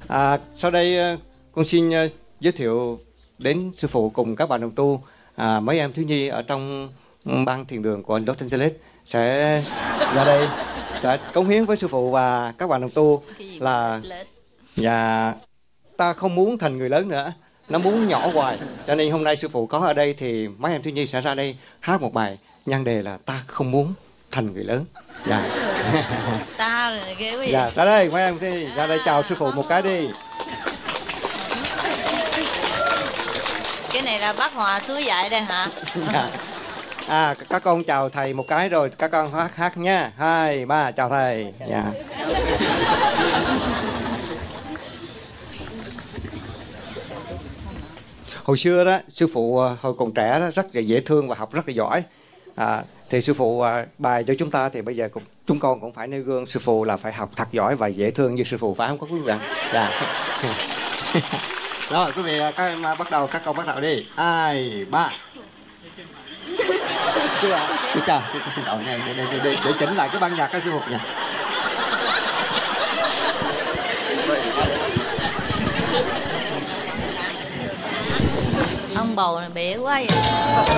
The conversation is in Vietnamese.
Sau đây con xin giới thiệu đến sư phụ cùng các bạn đồng tu, mấy em thiếu nhi ở trong ban thiền đường của Los Angeles sẽ ra đây đã cống hiến với sư phụ và các bạn đồng tu là ta không muốn thành người lớn nữa, nó muốn nhỏ hoài, cho nên hôm nay sư phụ có ở đây thì mấy em thiếu nhi sẽ ra đây hát một bài nhan đề là ta không muốn thành người lớn. Ta là ghê quá vậy. Ra đây mấy em đi, ra đây chào sư phụ một cái đi. Cái này là bác Hòa suối dạy đây hả? Các con chào thầy một cái rồi các con hát nha. 2, 3 chào thầy. Hồi xưa đó sư phụ hồi còn trẻ đó, rất là dễ thương và học rất là giỏi. Thì sư phụ bài cho chúng ta thì bây giờ chúng con cũng phải nêu gương sư phụ là phải học thật giỏi và dễ thương như sư phụ, phải không các quý vị bạn? Rồi quý vị các em bắt đầu, các con bắt đầu đi. 2, 3. Xin lỗi này để chỉnh lại cái ban nhạc các sư phụ nha. Ông bầu này bể quá vậy.